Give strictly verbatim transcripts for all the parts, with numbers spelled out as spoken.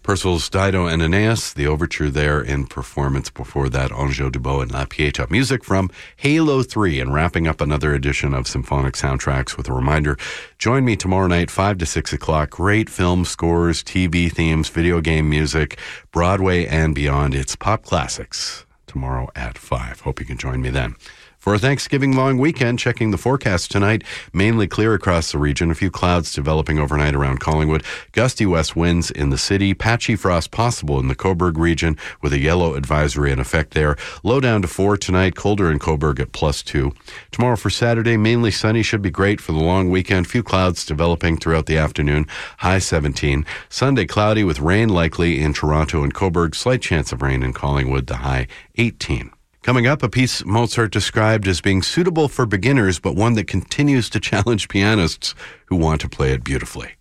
Purcell's Dido and Aeneas, the overture there in performance. Before that, Anjo Dubot and La Pieta. Music from Halo three, and wrapping up another edition of Symphonic Soundtracks with a reminder. Join me tomorrow night, five to six o'clock. Great film scores, T V themes, video game music, Broadway and beyond. It's Pop Classics tomorrow at five. Hope you can join me then. For a Thanksgiving long weekend, checking the forecast tonight, mainly clear across the region. A few clouds developing overnight around Collingwood. Gusty west winds in the city. Patchy frost possible in the Cobourg region with a yellow advisory in effect there. Low down to four tonight. Colder in Cobourg at plus two. Tomorrow for Saturday, mainly sunny. Should be great for the long weekend. Few clouds developing throughout the afternoon. High seventeen. Sunday cloudy with rain likely in Toronto and Cobourg. Slight chance of rain in Collingwood. The high eighteen. Coming up, a piece Mozart described as being suitable for beginners, but one that continues to challenge pianists who want to play it beautifully.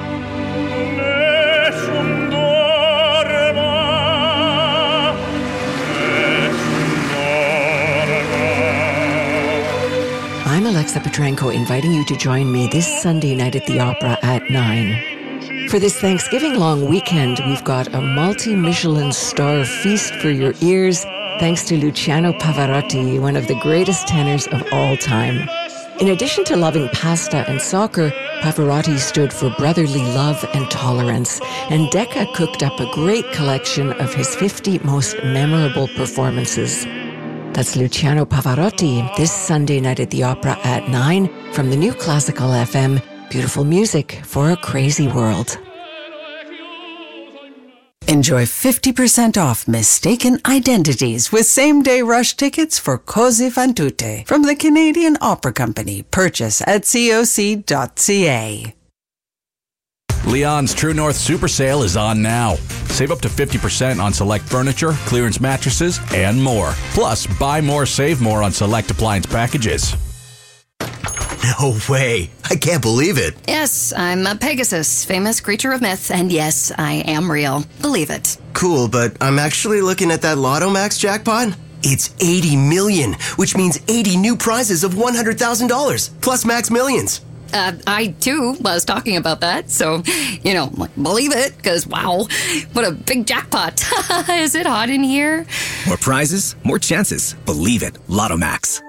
I'm Alexa Petrenko, inviting you to join me this Sunday night at the Opera at nine. For this Thanksgiving long weekend, we've got a multi-Michelin star feast for your ears, thanks to Luciano Pavarotti, one of the greatest tenors of all time. In addition to loving pasta and soccer, Pavarotti stood for brotherly love and tolerance, and Decca cooked up a great collection of his fifty most memorable performances. That's Luciano Pavarotti this Sunday night at the Opera at nine from the New Classical F M. Beautiful music for a crazy world. Enjoy fifty percent off Mistaken Identities with same-day rush tickets for Così fan tutte from the Canadian Opera Company. Purchase at c o c dot c a. Leon's True North Super Sale is on now. Save up to fifty percent on select furniture, clearance mattresses, and more. Plus, buy more, save more on select appliance packages. No way. I can't believe it. Yes, I'm a Pegasus, famous creature of myth, and yes, I am real. Believe it. Cool, but I'm actually looking at that Lotto Max jackpot. It's eighty million, which means eighty new prizes of one hundred thousand dollars, plus Max Millions. Uh, I, too, was talking about that, so, you know, believe it, because, wow, what a big jackpot. Is it hot in here? More prizes, more chances. Believe it. Lotto Max.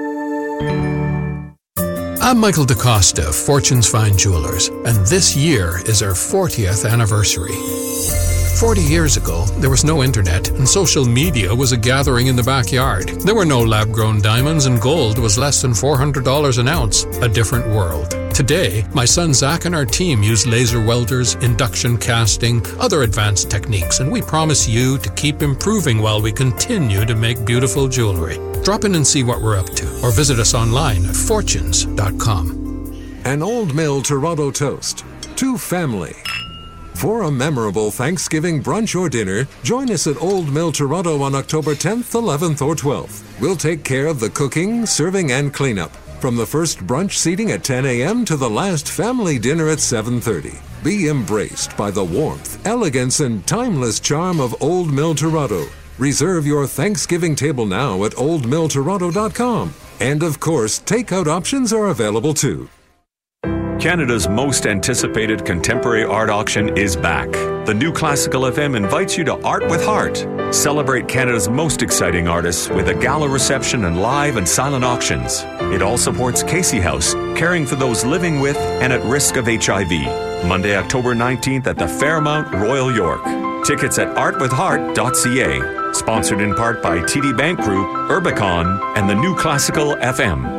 I'm Michael DaCosta of Fortune's Fine Jewelers, and this year is our fortieth anniversary. Forty years ago, there was no internet, and social media was a gathering in the backyard. There were no lab-grown diamonds, and gold was less than four hundred dollars an ounce. A different world. Today, my son Zach and our team use laser welders, induction casting, other advanced techniques, and we promise you to keep improving while we continue to make beautiful jewelry. Drop in and see what we're up to, or visit us online at fortunes dot com. An Old Mill Toronto toast to family. For a memorable Thanksgiving brunch or dinner, join us at Old Mill Toronto on October tenth, eleventh, or twelfth. We'll take care of the cooking, serving, and cleanup. From the first brunch seating at ten a.m. to the last family dinner at seven thirty. Be embraced by the warmth, elegance, and timeless charm of Old Mill Toronto. Reserve your Thanksgiving table now at old mill toronto dot com. And of course, takeout options are available too. Canada's most anticipated contemporary art auction is back. The New Classical F M invites you to Art with Heart. Celebrate Canada's most exciting artists with a gala reception and live and silent auctions. It all supports Casey House, caring for those living with and at risk of H I V. Monday, October nineteenth at the Fairmount, Royal York. Tickets at art with heart dot c a. Sponsored in part by T D Bank Group, Urbicon, and the New Classical F M.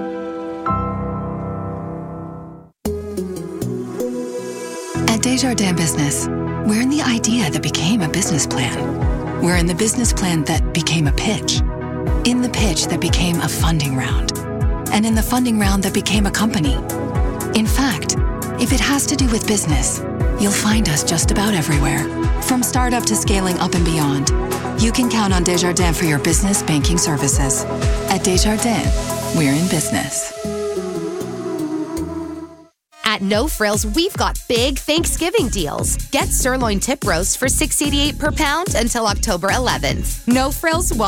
At Desjardins Business, we're in the idea that became a business plan. We're in the business plan that became a pitch. In the pitch that became a funding round. And in the funding round that became a company. In fact, if it has to do with business, you'll find us just about everywhere. From startup to scaling up and beyond, you can count on Desjardins for your business banking services. At Desjardins, we're in business. At No Frills, we've got big Thanksgiving deals. Get sirloin tip roast for six dollars and eighty-eight cents per pound until October eleventh. No Frills won't